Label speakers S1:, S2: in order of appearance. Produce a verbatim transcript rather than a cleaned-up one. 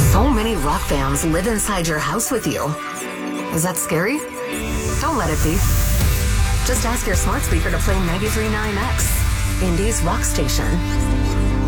S1: So many rock fans live inside your house with you. Is that scary? Don't let it be. Just ask your smart speaker to play ninety-three point nine X, Indy's rock station.